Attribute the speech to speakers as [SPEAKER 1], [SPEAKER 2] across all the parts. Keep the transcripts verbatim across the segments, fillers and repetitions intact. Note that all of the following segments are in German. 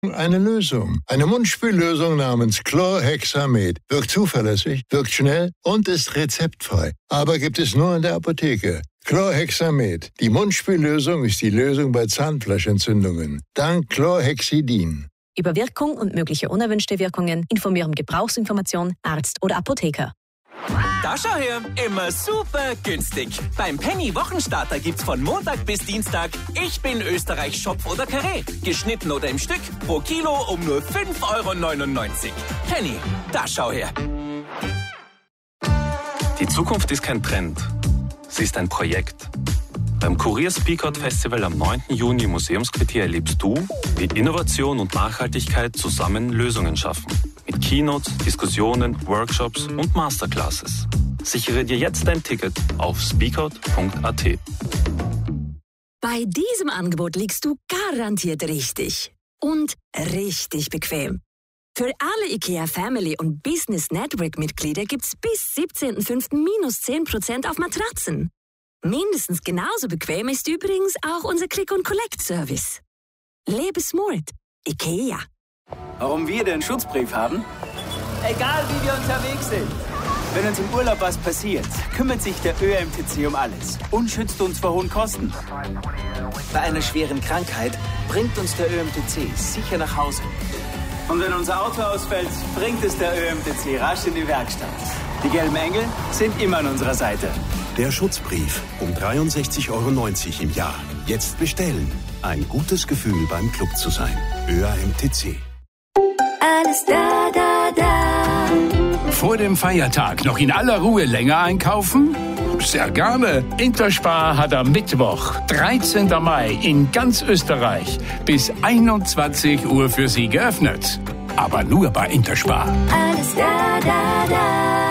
[SPEAKER 1] Eine Lösung. Eine Mundspüllösung namens Chlorhexamid. Wirkt zuverlässig, wirkt schnell und ist rezeptfrei. Aber gibt es nur in der Apotheke. Chlorhexamid. Die Mundspüllösung ist die Lösung bei Zahnfleischentzündungen. Dank Chlorhexidin.
[SPEAKER 2] Über Wirkung und mögliche unerwünschte Wirkungen informieren Gebrauchsinformation, Arzt oder Apotheker.
[SPEAKER 3] Da schau her, immer super günstig. Beim Penny Wochenstarter gibt's von Montag bis Dienstag Ich bin Österreich Schopf oder Karree. Geschnitten oder im Stück, pro Kilo um nur fünf Euro neunundneunzig. Penny, da schau her.
[SPEAKER 4] Die Zukunft ist kein Trend, sie ist ein Projekt. Beim Kurier Speakout Festival am neunten Juni im Museumsquartier erlebst du, wie Innovation und Nachhaltigkeit zusammen Lösungen schaffen. Mit Keynotes, Diskussionen, Workshops und Masterclasses. Sichere dir jetzt dein Ticket auf speakout punkt a t.
[SPEAKER 5] Bei diesem Angebot liegst du garantiert richtig. Und richtig bequem. Für alle IKEA Family und Business Network Mitglieder gibt's bis siebzehnten fünften minus zehn Prozent auf Matratzen. Mindestens genauso bequem ist übrigens auch unser Click-and-Collect-Service. Lebe smart. IKEA.
[SPEAKER 6] Warum wir den Schutzbrief haben? Egal wie wir unterwegs sind. Wenn uns im Urlaub was passiert, kümmert sich der Ö M T C um alles und schützt uns vor hohen Kosten. Bei einer schweren Krankheit bringt uns der Ö M T C sicher nach Hause. Und wenn unser Auto ausfällt, bringt es der Ö M T C rasch in die Werkstatt. Die gelben Engel sind immer an unserer Seite.
[SPEAKER 7] Der Schutzbrief um dreiundsechzig Euro neunzig im Jahr. Jetzt bestellen. Ein gutes Gefühl beim Club zu sein. Ö M T C.
[SPEAKER 8] Alles da, da, da. Vor dem Feiertag noch in aller Ruhe länger einkaufen? Sehr gerne. Interspar hat am Mittwoch, dreizehnten Mai, in ganz Österreich bis einundzwanzig Uhr für Sie geöffnet. Aber nur bei Interspar.
[SPEAKER 9] Alles da, da, da.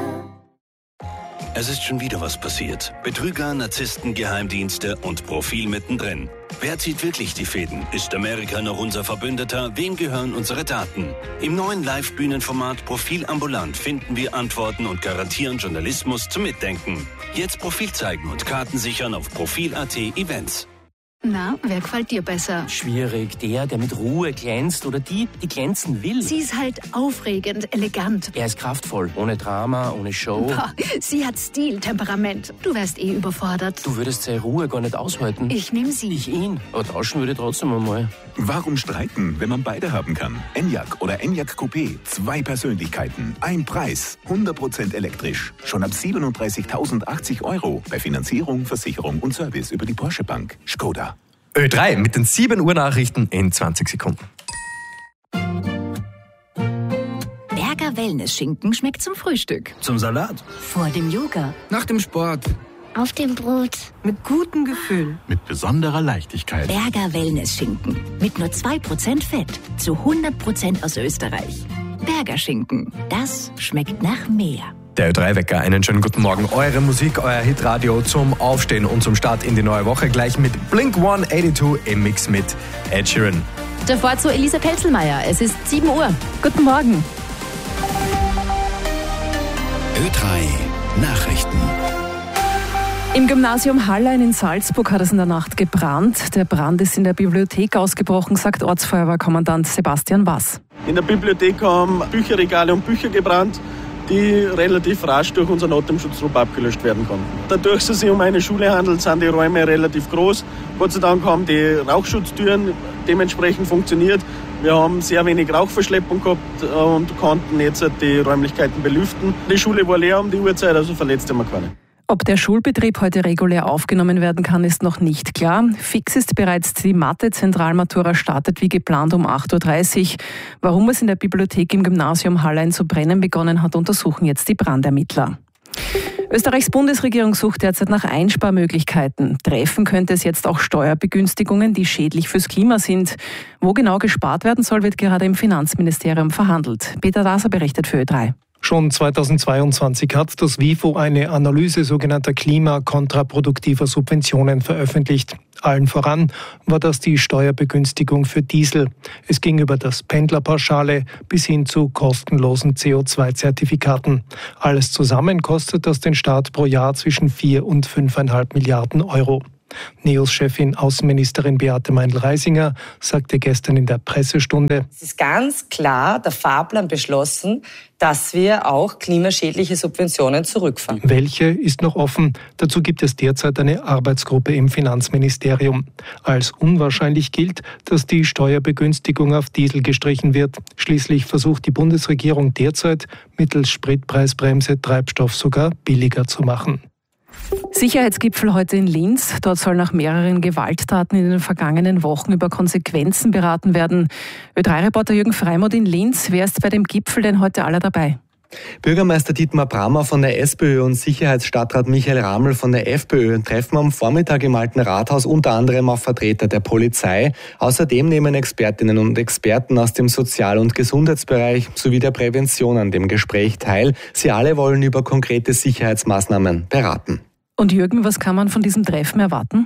[SPEAKER 7] Es ist schon wieder was passiert. Betrüger, Narzissten, Geheimdienste und Profil mittendrin. Wer zieht wirklich die Fäden? Ist Amerika noch unser Verbündeter? Wem gehören unsere Daten? Im neuen Live-Bühnenformat Profil ambulant finden wir Antworten und garantieren Journalismus zum Mitdenken. Jetzt Profil zeigen und Karten sichern auf Profil punkt a t Events.
[SPEAKER 10] Na, wer gefällt dir besser?
[SPEAKER 11] Schwierig. Der, der mit Ruhe glänzt oder die, die glänzen will.
[SPEAKER 10] Sie ist halt aufregend, elegant.
[SPEAKER 11] Er ist kraftvoll, ohne Drama, ohne Show.
[SPEAKER 10] Boah, sie hat Stil, Temperament. Du wärst eh überfordert.
[SPEAKER 11] Du würdest seine Ruhe gar nicht aushalten.
[SPEAKER 10] Ich nehm sie.
[SPEAKER 11] Ich ihn. Aber tauschen würde trotzdem einmal.
[SPEAKER 12] Warum streiten, wenn man beide haben kann? Enyaq oder Enyaq Coupé. Zwei Persönlichkeiten, ein Preis. hundert Prozent elektrisch. Schon ab siebenunddreißigtausendachtzig Euro. Bei Finanzierung, Versicherung und Service über die Porsche Bank. Skoda.
[SPEAKER 13] Ö drei mit den sieben Uhr Nachrichten in zwanzig Sekunden.
[SPEAKER 5] Berger Wellness-Schinken schmeckt zum Frühstück.
[SPEAKER 14] Zum Salat.
[SPEAKER 5] Vor dem Yoga.
[SPEAKER 14] Nach dem Sport.
[SPEAKER 15] Auf dem Brot.
[SPEAKER 16] Mit gutem Gefühl.
[SPEAKER 14] Mit besonderer Leichtigkeit.
[SPEAKER 5] Berger Wellness-Schinken. Mit nur zwei Prozent Fett. Zu hundert Prozent aus Österreich. Berger Schinken. Das schmeckt nach mehr.
[SPEAKER 13] Der Ö drei Wecker, einen schönen guten Morgen. Eure Musik, euer Hitradio zum Aufstehen und zum Start in die neue Woche. Gleich mit Blink hundertzweiundachtzig im Mix mit Ed Sheeran.
[SPEAKER 17] Davor zu Elisa Pelzelmeier. Es ist sieben Uhr. Guten Morgen.
[SPEAKER 7] Ö drei Nachrichten.
[SPEAKER 17] Im Gymnasium Hallein in Salzburg hat es in der Nacht gebrannt. Der Brand ist in der Bibliothek ausgebrochen, sagt Ortsfeuerwehrkommandant Sebastian Wass.
[SPEAKER 18] In der Bibliothek haben Bücherregale und Bücher gebrannt, die relativ rasch durch unseren Atemschutztrupp abgelöscht werden konnten. Dadurch, dass es sich um eine Schule handelt, sind die Räume relativ groß. Gott sei Dank haben die Rauchschutztüren dementsprechend funktioniert. Wir haben sehr wenig Rauchverschleppung gehabt und konnten jetzt die Räumlichkeiten belüften. Die Schule war leer um die Uhrzeit, also verletzt haben wir keine.
[SPEAKER 17] Ob der Schulbetrieb heute regulär aufgenommen werden kann, ist noch nicht klar. Fix ist bereits, die Mathe-Zentralmatura startet wie geplant um acht Uhr dreißig. Warum es in der Bibliothek im Gymnasium Hallein zu brennen begonnen hat, untersuchen jetzt die Brandermittler. Österreichs Bundesregierung sucht derzeit nach Einsparmöglichkeiten. Treffen könnte es jetzt auch Steuerbegünstigungen, die schädlich fürs Klima sind. Wo genau gespart werden soll, wird gerade im Finanzministerium verhandelt. Peter Daser berichtet für Ö drei.
[SPEAKER 19] Schon zweitausendzweiundzwanzig hat das WIFO eine Analyse sogenannter klimakontraproduktiver Subventionen veröffentlicht. Allen voran war das die Steuerbegünstigung für Diesel. Es ging über das Pendlerpauschale bis hin zu kostenlosen C O zwei Zertifikaten. Alles zusammen kostet das den Staat pro Jahr zwischen vier und fünfeinhalb Milliarden Euro. NEOS-Chefin Außenministerin Beate Meindl-Reisinger sagte gestern in der Pressestunde:
[SPEAKER 15] Es ist ganz klar der Fahrplan beschlossen, dass wir auch klimaschädliche Subventionen zurückfahren.
[SPEAKER 19] Welche ist noch offen? Dazu gibt es derzeit eine Arbeitsgruppe im Finanzministerium. Als unwahrscheinlich gilt, dass die Steuerbegünstigung auf Diesel gestrichen wird. Schließlich versucht die Bundesregierung derzeit, mittels Spritpreisbremse Treibstoff sogar billiger zu machen.
[SPEAKER 17] Sicherheitsgipfel heute in Linz. Dort soll nach mehreren Gewalttaten in den vergangenen Wochen über Konsequenzen beraten werden. Ö drei Reporter Jürgen Freimuth in Linz. Wer ist bei dem Gipfel denn heute alle dabei?
[SPEAKER 13] Bürgermeister Dietmar Brammer von der SPÖ und Sicherheitsstadtrat Michael Raml von der FPÖ treffen am Vormittag im Alten Rathaus unter anderem auf Vertreter der Polizei. Außerdem nehmen Expertinnen und Experten aus dem Sozial- und Gesundheitsbereich sowie der Prävention an dem Gespräch teil. Sie alle wollen über konkrete Sicherheitsmaßnahmen beraten.
[SPEAKER 17] Und Jürgen, was kann man von diesem Treffen erwarten?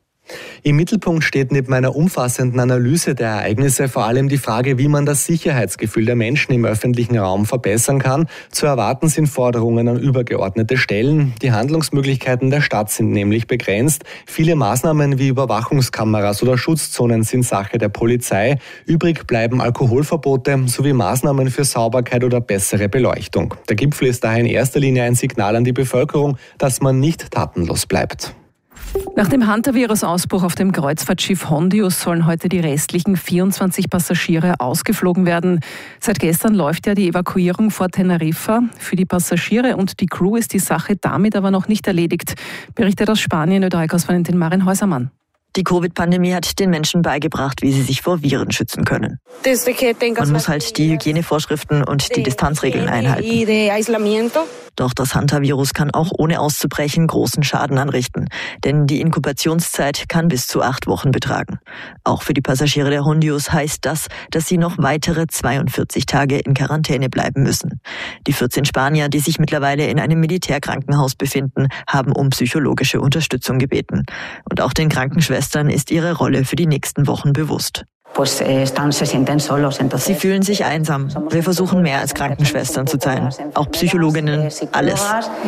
[SPEAKER 13] Im Mittelpunkt steht neben einer umfassenden Analyse der Ereignisse vor allem die Frage, wie man das Sicherheitsgefühl der Menschen im öffentlichen Raum verbessern kann. Zu erwarten sind Forderungen an übergeordnete Stellen. Die Handlungsmöglichkeiten der Stadt sind nämlich begrenzt. Viele Maßnahmen wie Überwachungskameras oder Schutzzonen sind Sache der Polizei. Übrig bleiben Alkoholverbote sowie Maßnahmen für Sauberkeit oder bessere Beleuchtung. Der Gipfel ist daher in erster Linie ein Signal an die Bevölkerung, dass man nicht tatenlos bleibt.
[SPEAKER 17] Nach dem Hantavirus-Ausbruch auf dem Kreuzfahrtschiff Hondius sollen heute die restlichen vierundzwanzig Passagiere ausgeflogen werden. Seit gestern läuft ja die Evakuierung vor Teneriffa. Für die Passagiere und die Crew ist die Sache damit aber noch nicht erledigt, berichtet aus Spanien Ö drei-Korrespondentin Maren Häusermann.
[SPEAKER 16] Die Covid-Pandemie hat den Menschen beigebracht, wie sie sich vor Viren schützen können. Man muss halt die Hygienevorschriften und die Distanzregeln einhalten. Doch das Hantavirus kann auch ohne auszubrechen großen Schaden anrichten. Denn die Inkubationszeit kann bis zu acht Wochen betragen. Auch für die Passagiere der Hondius heißt das, dass sie noch weitere zweiundvierzig Tage in Quarantäne bleiben müssen. Die vierzehn Spanier, die sich mittlerweile in einem Militärkrankenhaus befinden, haben um psychologische Unterstützung gebeten. Und auch den Krankenschwestern ist ihre Rolle für die nächsten Wochen bewusst. Sie fühlen sich einsam. Wir versuchen mehr als Krankenschwestern zu sein. Auch Psychologinnen, alles.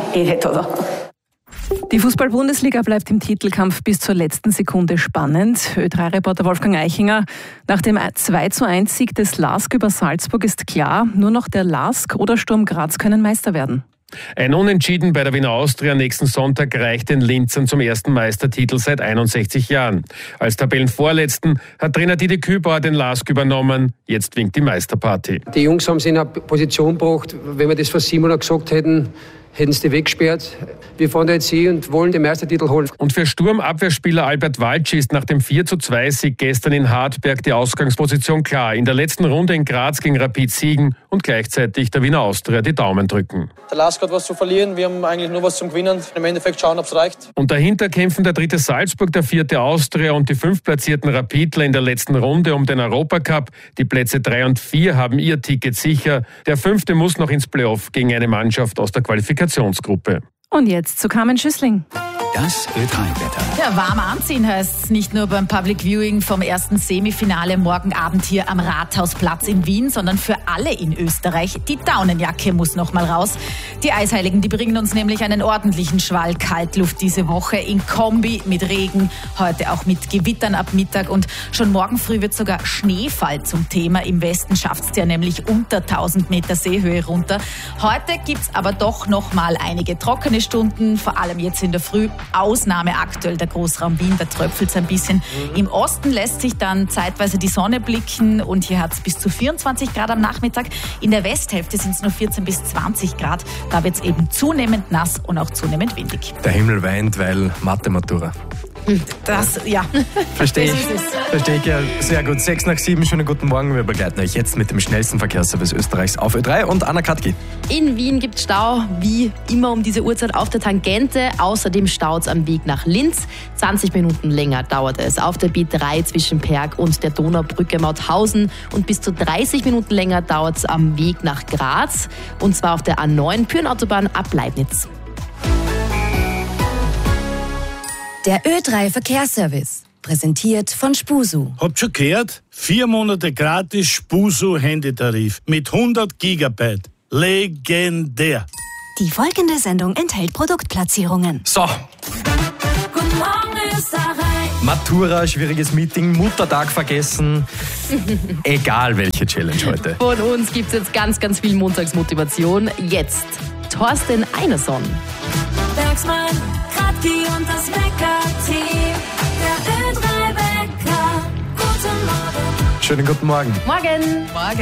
[SPEAKER 17] Die Fußball-Bundesliga bleibt im Titelkampf bis zur letzten Sekunde spannend. Ö drei Reporter Wolfgang Eichinger. Nach dem zwei zu eins Sieg des LASK über Salzburg ist klar, nur noch der LASK oder Sturm Graz können Meister werden.
[SPEAKER 20] Ein Unentschieden bei der Wiener Austria nächsten Sonntag reicht den Linzern zum ersten Meistertitel seit einundsechzig Jahren. Als Tabellenvorletzten hat Trainer Didi Kübauer den LASK übernommen. Jetzt winkt die Meisterparty.
[SPEAKER 21] Die Jungs haben sich in eine Position gebracht, wenn wir das vor sieben Monaten gesagt hätten, hätten sie die weggesperrt. Wir fahren da jetzt hin und wollen den Meistertitel holen.
[SPEAKER 20] Und für Sturmabwehrspieler Albert Walci ist nach dem vier zu zwei Sieg gestern in Hartberg die Ausgangsposition klar. In der letzten Runde in Graz gegen Rapid siegen und gleichzeitig der Wiener Austria die Daumen drücken.
[SPEAKER 18] Der LASK hat was zu verlieren, wir haben eigentlich nur was zum Gewinnen. Im Endeffekt schauen, ob es reicht.
[SPEAKER 20] Und dahinter kämpfen der dritte Salzburg, der vierte Austria und die fünftplatzierten Rapidler in der letzten Runde um den Europacup. Die Plätze drei und vier haben ihr Ticket sicher. Der fünfte muss noch ins Playoff gegen eine Mannschaft aus der Qualifikationsgruppe.
[SPEAKER 17] Und jetzt zu Carmen Schüssling.
[SPEAKER 14] Das Ö drei Wetter.
[SPEAKER 22] Ja, warm anziehen heißt es nicht nur beim Public Viewing vom ersten Semifinale morgen Abend hier am Rathausplatz in Wien, sondern für alle in Österreich. Die Daunenjacke muss noch mal raus. Die Eisheiligen, die bringen uns nämlich einen ordentlichen Schwall Kaltluft diese Woche in Kombi mit Regen, heute auch mit Gewittern ab Mittag und schon morgen früh wird sogar Schneefall zum Thema. Im Westen schafft es ja nämlich unter tausend Meter Seehöhe runter. Heute gibt's aber doch noch mal einige trockene Stunden, vor allem jetzt in der Früh. Ausnahme aktuell der Großraum Wien, da tröpfelt es ein bisschen. Im Osten lässt sich dann zeitweise die Sonne blicken und hier hat es bis zu vierundzwanzig Grad am Nachmittag. In der Westhälfte sind es nur vierzehn bis zwanzig Grad. Da wird es eben zunehmend nass und auch zunehmend windig.
[SPEAKER 13] Der Himmel weint, weil Mathe-Matura.
[SPEAKER 22] Das, ja.
[SPEAKER 13] Verstehe ich. Verstehe ich ja sehr gut. Sechs nach sieben, schönen guten Morgen. Wir begleiten euch jetzt mit dem schnellsten Verkehrsservice Österreichs auf Ö drei und Anna Katki.
[SPEAKER 23] In Wien gibt es Stau, wie immer um diese Uhrzeit auf der Tangente. Außerdem staut es am Weg nach Linz. zwanzig Minuten länger dauert es auf der B drei zwischen Perg und der Donaubrücke Mauthausen. Und bis zu dreißig Minuten länger dauert es am Weg nach Graz. Und zwar auf der A neun Pyrenautobahn ab Leibniz.
[SPEAKER 24] Der Ö drei Verkehrsservice, präsentiert von Spusu.
[SPEAKER 25] Habt schon gehört? Vier Monate gratis Spusu Handytarif mit hundert Gigabyte. Legendär.
[SPEAKER 24] Die folgende Sendung enthält Produktplatzierungen.
[SPEAKER 13] So.
[SPEAKER 24] Guten Morgen
[SPEAKER 1] Österreich. Matura, schwieriges Meeting, Muttertag vergessen. Egal welche Challenge heute.
[SPEAKER 23] Von uns gibt es jetzt ganz, ganz viel Montagsmotivation. Jetzt Thorsten Einerson.
[SPEAKER 9] Bergsmann, Kratki und das Wecker-Team. Der Ö drei Wecker. Guten Morgen.
[SPEAKER 1] Schönen guten Morgen.
[SPEAKER 23] Morgen.
[SPEAKER 15] Morgen.